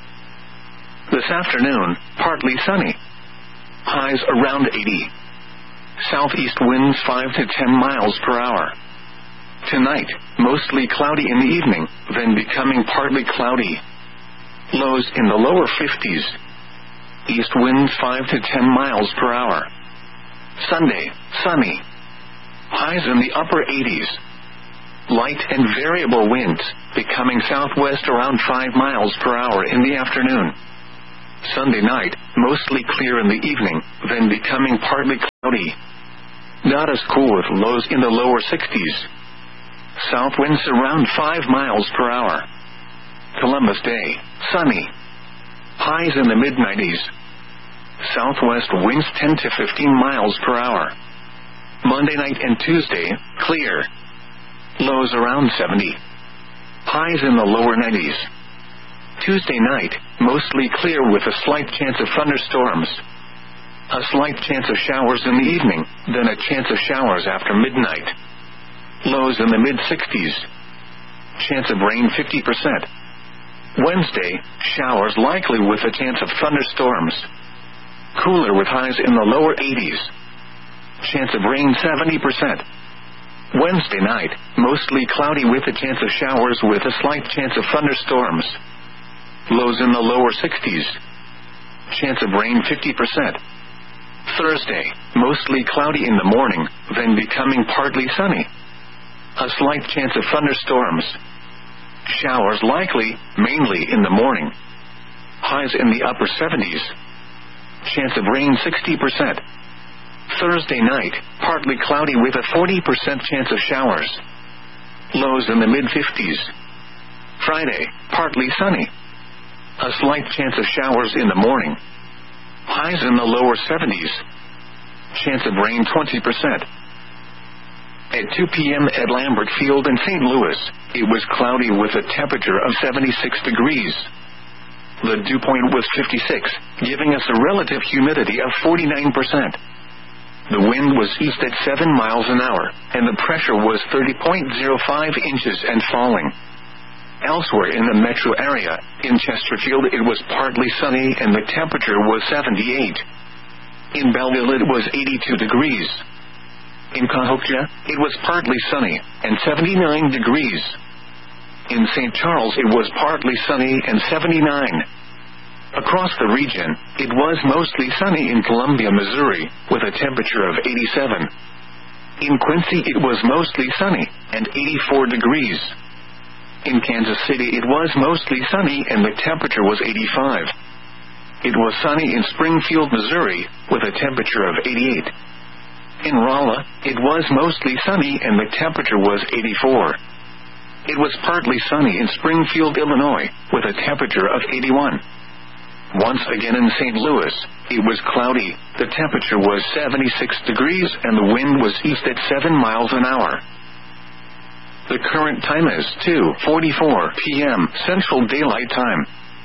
This afternoon, partly sunny. Highs around eighty. Southeast winds five to ten miles per hour. Tonight, mostly cloudy in the evening, then becoming partly cloudy. Lows in the lower fifties. East winds five to ten miles per hour. Sunday, sunny. Highs in the upper eighties. Light and variable winds, becoming southwest around five miles per hour in the afternoon. Sunday night, mostly clear in the evening, then becoming partly cloudy. Not as cool with lows in the lower sixties. South winds around five miles per hour. Columbus Day, sunny. Highs in the mid nineties. Southwest winds ten to fifteen miles per hour. Monday night and Tuesday, clear. Lows around seventy. Highs in the lower nineties. Tuesday night, mostly clear with a slight chance of thunderstorms. A slight chance of showers in the evening, then a chance of showers after midnight. Lows in the mid sixties. Chance of rain fifty percent. Wednesday, showers likely with a chance of thunderstorms. Cooler with highs in the lower eighties. Chance of rain seventy percent. Wednesday night, mostly cloudy with a chance of showers with a slight chance of thunderstorms. Lows in the lower sixties. Chance of rain fifty percent. Thursday, mostly cloudy in the morning, then becoming partly sunny. A slight chance of thunderstorms. Showers likely, mainly in the morning. Highs in the upper seventies. Chance of rain sixty percent. Thursday night, partly cloudy with a forty percent chance of showers. Lows in the mid fifties. Friday, partly sunny. A slight chance of showers in the morning. Highs in the lower seventies. Chance of rain twenty percent. At two p.m. at Lambert Field in Saint Louis, it was cloudy with a temperature of seventy-six degrees. The dew point was fifty-six, giving us a relative humidity of forty-nine percent. The wind was east at seven miles an hour, and the pressure was thirty point zero five inches and falling. Elsewhere in the metro area, in Chesterfield it was partly sunny and the temperature was seventy-eight. In Belleville it was eighty-two degrees. In Cahokia, it was partly sunny, and seventy-nine degrees. In Saint Charles it was partly sunny and seventy-nine. Across the region, it was mostly sunny in Columbia, Missouri, with a temperature of eighty-seven. In Quincy it was mostly sunny, and eighty-four degrees. In Kansas City it was mostly sunny and the temperature was eighty-five. It was sunny in Springfield, Missouri, with a temperature of eighty-eight. In Rolla, it was mostly sunny and the temperature was eighty-four. It was partly sunny in Springfield, Illinois, with a temperature of eighty-one. Once again in Saint Louis, it was cloudy, the temperature was seventy-six degrees and the wind was east at seven miles an hour. The current time is two forty-four p.m. Central Daylight Time.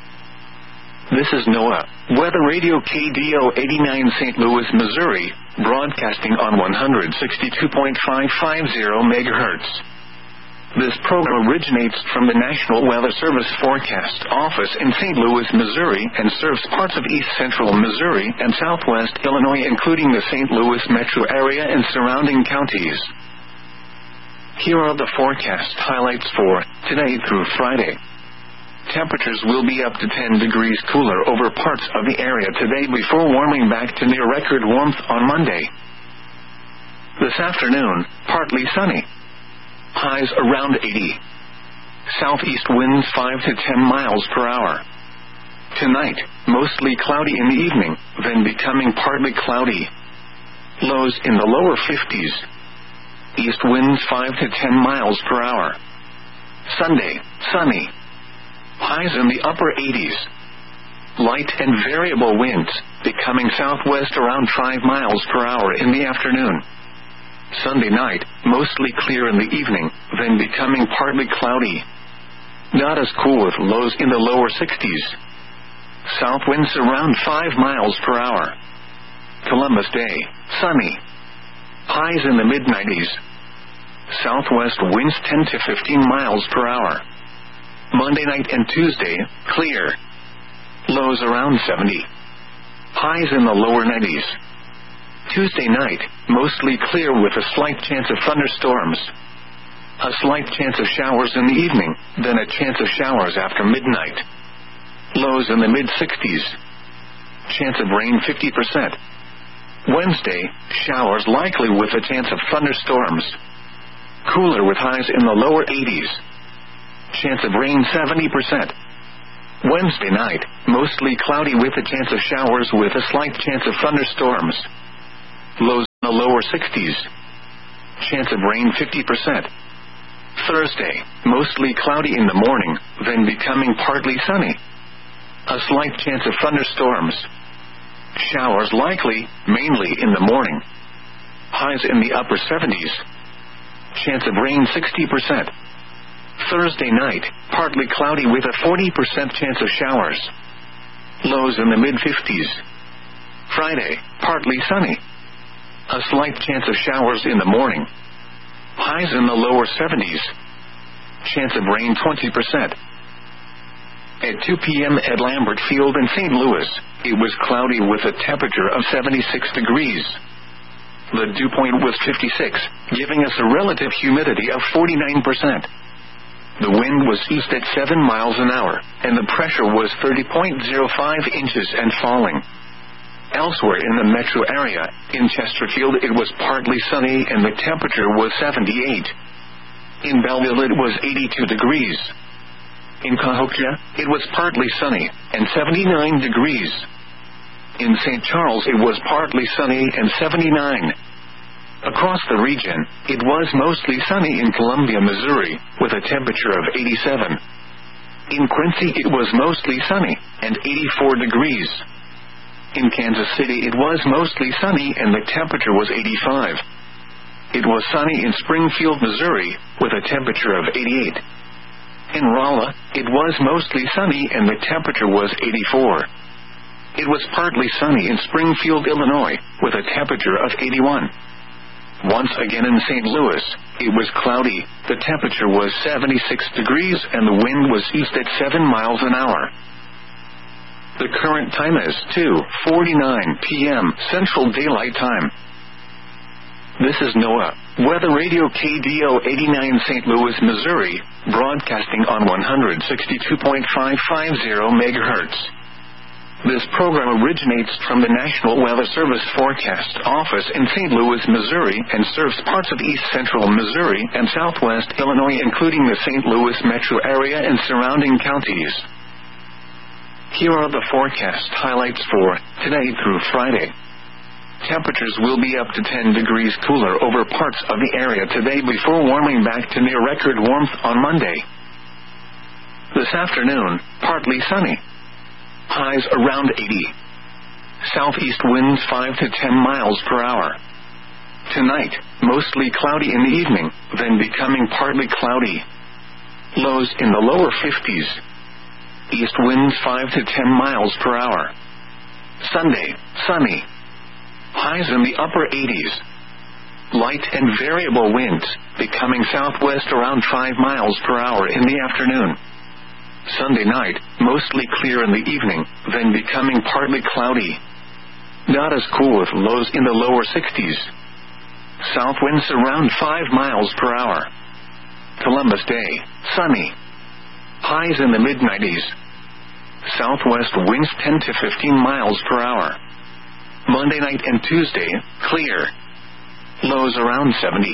This is NOAA, Weather Radio K D O eighty-nine Saint Louis, Missouri, broadcasting on one sixty-two point five five zero megahertz. This program originates from the National Weather Service Forecast Office in Saint Louis, Missouri, and serves parts of east central Missouri and southwest Illinois, including the Saint Louis metro area and surrounding counties. Here are the forecast highlights for today through Friday. Temperatures will be up to ten degrees cooler over parts of the area today before warming back to near record warmth on Monday. This afternoon, partly sunny. Highs around eighty. Southeast winds five to ten miles per hour. Tonight, mostly cloudy in the evening, then becoming partly cloudy. Lows in the lower fifties. East winds five to ten miles per hour. Sunday, sunny. Highs in the upper eighties. Light and variable winds, becoming southwest around five miles per hour in the afternoon. Sunday night, mostly clear in the evening, then becoming partly cloudy. Not as cool with lows in the lower sixties. South winds around five miles per hour. Columbus Day, sunny. Highs in the mid nineties. Southwest winds ten to fifteen miles per hour. Monday night and Tuesday, clear. Lows around seventy. Highs in the lower nineties. Tuesday night, mostly clear with a slight chance of thunderstorms. A slight chance of showers in the evening, then a chance of showers after midnight. Lows in the mid sixties. Chance of rain fifty percent. Wednesday, showers likely with a chance of thunderstorms. Cooler with highs in the lower eighties. Chance of rain seventy percent. Wednesday night, mostly cloudy with a chance of showers with a slight chance of thunderstorms. Lows in the lower sixties. Chance of rain fifty percent. Thursday, mostly cloudy in the morning, then becoming partly sunny. A slight chance of thunderstorms. Showers likely, mainly in the morning. Highs in the upper seventies. Chance of rain sixty percent. Thursday night, partly cloudy with a forty percent chance of showers. Lows in the mid-fifties. Friday, partly sunny. A slight chance of showers in the morning. Highs in the lower seventies. Chance of rain twenty percent. At two p.m. at Lambert Field in Saint Louis, it was cloudy with a temperature of seventy-six degrees. The dew point was fifty-six, giving us a relative humidity of forty-nine percent. The wind was east at seven miles an hour, and the pressure was thirty point zero five inches and falling. Elsewhere in the metro area, in Chesterfield it was partly sunny and the temperature was seventy-eight. In Belleville it was eighty-two degrees. In Cahokia, it was partly sunny and seventy-nine degrees. In Saint Charles it was partly sunny and seventy-nine. Across the region, it was mostly sunny in Columbia, Missouri, with a temperature of eighty-seven. In Quincy it was mostly sunny and eighty-four degrees. In Kansas City it was mostly sunny and the temperature was eighty-five. It was sunny in Springfield, Missouri, with a temperature of eighty-eight. In Rolla, it was mostly sunny and the temperature was eighty-four. It was partly sunny in Springfield, Illinois, with a temperature of eighty-one. Once again in Saint Louis, it was cloudy, the temperature was seventy-six degrees and the wind was east at seven miles an hour. The current time is two forty-nine p.m. Central Daylight Time. This is NOAA, Weather Radio K D O eighty-nine Saint Louis, Missouri, broadcasting on one sixty-two point five five zero megahertz. This program originates from the National Weather Service Forecast Office in Saint Louis, Missouri, and serves parts of east central Missouri and southwest Illinois, including the Saint Louis metro area and surrounding counties. Here are the forecast highlights for today through Friday. Temperatures will be up to ten degrees cooler over parts of the area today before warming back to near record warmth on Monday. This afternoon, partly sunny. Highs around eighty. Southeast winds five to ten miles per hour. Tonight, mostly cloudy in the evening, then becoming partly cloudy. Lows in the lower fifties. East winds five to ten miles per hour. Sunday, sunny. Highs in the upper eighties. Light and variable winds, becoming southwest around five miles per hour in the afternoon. Sunday night, mostly clear in the evening, then becoming partly cloudy. Not as cool with lows in the lower sixties. South winds around five miles per hour. Columbus Day, sunny. Highs in the mid nineties. Southwest winds ten to fifteen miles per hour. Monday night and Tuesday, clear. Lows around seventy.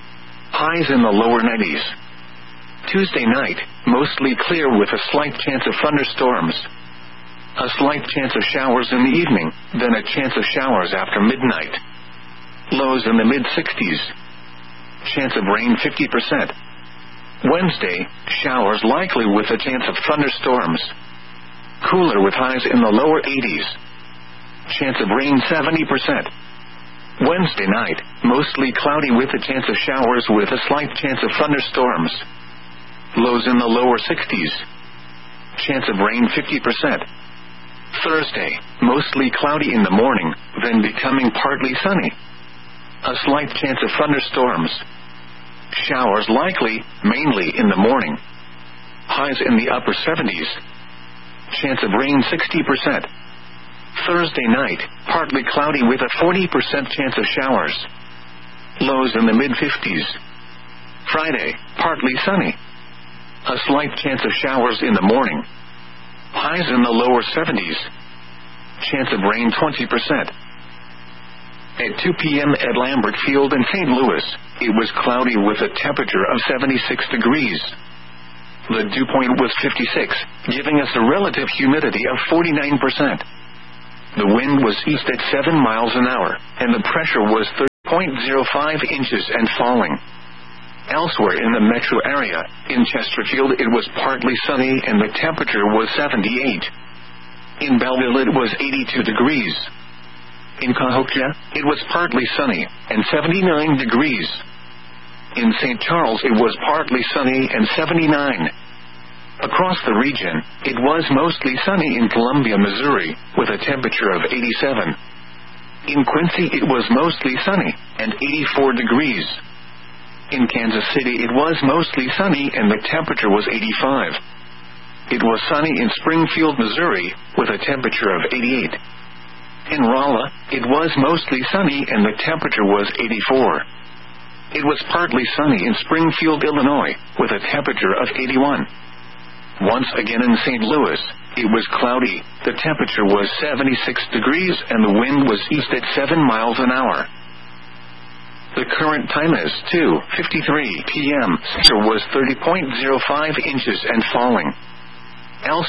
Highs in the lower nineties. Tuesday night, mostly clear with a slight chance of thunderstorms. A slight chance of showers in the evening, then a chance of showers after midnight. Lows in the mid sixties. Chance of rain fifty percent. Wednesday, showers likely with a chance of thunderstorms. Cooler with highs in the lower eighties. Chance of rain seventy percent. Wednesday night, mostly cloudy with a chance of showers with a slight chance of thunderstorms. Lows in the lower sixties. Chance of rain fifty percent. Thursday, mostly cloudy in the morning, then becoming partly sunny. A slight chance of thunderstorms. Showers likely, mainly in the morning. Highs in the upper seventies. Chance of rain sixty percent. Thursday night, partly cloudy with a forty percent chance of showers. Lows in the mid fifties. Friday, partly sunny. A slight chance of showers in the morning. Highs in the lower seventies. Chance of rain twenty percent. At two p.m. at Lambert Field in Saint Louis, it was cloudy with a temperature of seventy-six degrees. The dew point was fifty-six, giving us a relative humidity of forty-nine percent. The wind was east at seven miles an hour, and the pressure was thirty point zero five inches and falling. Elsewhere in the metro area, in Chesterfield it was partly sunny and the temperature was seventy-eight. In Belleville it was eighty-two degrees. In Cahokia, it was partly sunny, and seventy-nine degrees. In Saint Charles it was partly sunny and seventy-nine. Across the region, it was mostly sunny in Columbia, Missouri, with a temperature of eighty-seven. In Quincy it was mostly sunny, and eighty-four degrees. In Kansas City it was mostly sunny and the temperature was eighty-five. It was sunny in Springfield, Missouri, with a temperature of eighty-eight. In Rolla, it was mostly sunny and the temperature was eighty-four. It was partly sunny in Springfield, Illinois, with a temperature of eighty-one. Once again in Saint Louis, it was cloudy, the temperature was seventy-six degrees and the wind was east at seven miles an hour. The current time is two fifty-three p m Pressure was thirty point zero five inches and falling. Else